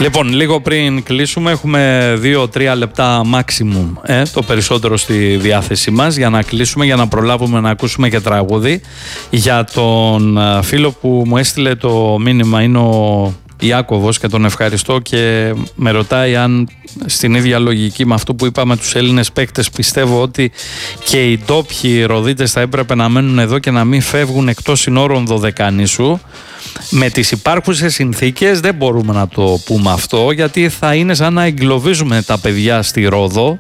Λοιπόν, λίγο πριν κλείσουμε, έχουμε 2-3 λεπτά maximum, το περισσότερο στη διάθεσή μας, για να κλείσουμε, για να προλάβουμε να ακούσουμε και τραγούδι. Για τον φίλο που μου έστειλε το μήνυμα είναι ο Ιάκωβος και τον ευχαριστώ και με ρωτάει αν στην ίδια λογική με αυτό που είπαμε τους Έλληνες παίκτες πιστεύω ότι και οι ντόπιοι ροδίτες θα έπρεπε να μένουν εδώ και να μην φεύγουν εκτός συνόρων Δωδεκανήσου. Με τις υπάρχουσες συνθήκες δεν μπορούμε να το πούμε αυτό, γιατί θα είναι σαν να εγκλωβίζουμε τα παιδιά στη Ρόδο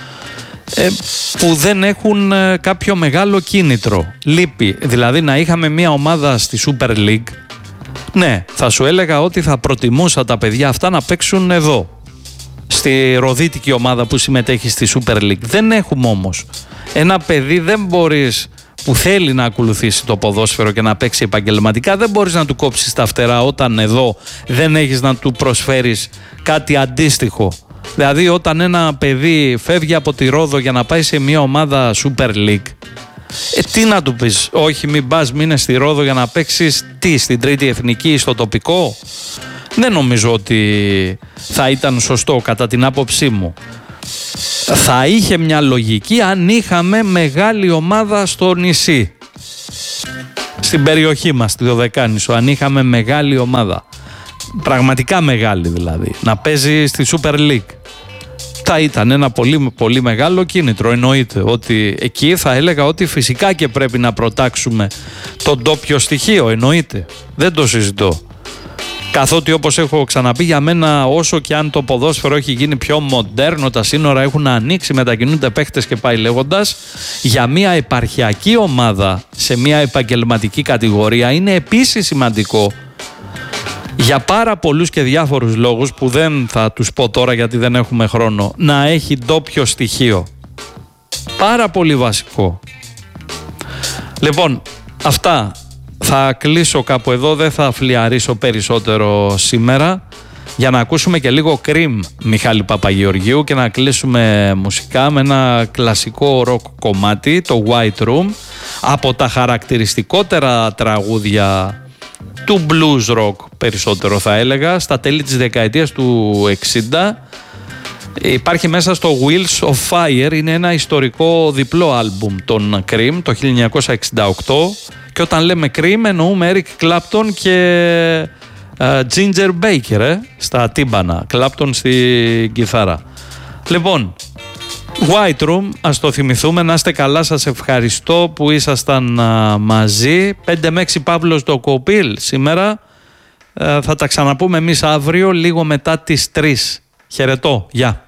που δεν έχουν κάποιο μεγάλο κίνητρο. Λείπει. Δηλαδή να είχαμε μια ομάδα στη Super League, ναι, θα σου έλεγα ότι θα προτιμούσα τα παιδιά αυτά να παίξουν εδώ, στη ροδίτικη ομάδα που συμμετέχει στη Super League. Δεν έχουμε όμως. Ένα παιδί δεν μπορείς, που θέλει να ακολουθήσει το ποδόσφαιρο και να παίξει επαγγελματικά, δεν μπορείς να του κόψεις τα φτερά όταν εδώ δεν έχεις να του προσφέρεις κάτι αντίστοιχο. Δηλαδή όταν ένα παιδί φεύγει από τη Ρόδο για να πάει σε μια ομάδα Super League, τι να του πεις? Όχι, μην πας, μείνε στη Ρόδο για να παίξεις στην τρίτη εθνική ή στο τοπικό? Δεν νομίζω ότι θα ήταν σωστό κατά την άποψή μου. Θα είχε μια λογική αν είχαμε μεγάλη ομάδα στο νησί, στην περιοχή μας, στη Δωδεκάνησο, αν είχαμε μεγάλη ομάδα, πραγματικά μεγάλη δηλαδή, να παίζει στη Super League. Θα ήταν ένα πολύ, πολύ μεγάλο κίνητρο. Εννοείται ότι εκεί θα έλεγα ότι φυσικά και πρέπει να προτάξουμε το ντόπιο στοιχείο. Εννοείται. Δεν το συζητώ. Καθότι όπως έχω ξαναπεί, για μένα όσο και αν το ποδόσφαιρο έχει γίνει πιο μοντέρνο, τα σύνορα έχουν ανοίξει, μετακινούνται παίχτες και πάει λέγοντας, για μια επαρχιακή ομάδα σε μια επαγγελματική κατηγορία είναι επίσης σημαντικό, για πάρα πολλούς και διάφορους λόγους που δεν θα τους πω τώρα γιατί δεν έχουμε χρόνο, να έχει ντόπιο στοιχείο. Πάρα πολύ βασικό. Λοιπόν, αυτά. Θα κλείσω κάπου εδώ, δεν θα φλιαρίσω περισσότερο σήμερα, για να ακούσουμε και λίγο Cream Μιχάλη Παπαγεωργίου και να κλείσουμε μουσικά με ένα κλασικό ροκ κομμάτι, το White Room, από τα χαρακτηριστικότερα τραγούδια του blues rock περισσότερο θα έλεγα, στα τέλη της δεκαετίας του 60. Υπάρχει μέσα στο Wheels of Fire, είναι ένα ιστορικό διπλό άλμπουμ των Cream το 1968, και όταν λέμε Cream εννοούμε Eric Clapton και Ginger Baker στα τύμπανα, Clapton στη κιθάρα. Λοιπόν, White Room, ας το θυμηθούμε, να είστε καλά, σας ευχαριστώ που ήσασταν μαζί. 5 με 6 Παύλος Ντοκοπίλ σήμερα, θα τα ξαναπούμε εμείς αύριο λίγο μετά τις 3. Χαιρετώ, γεια.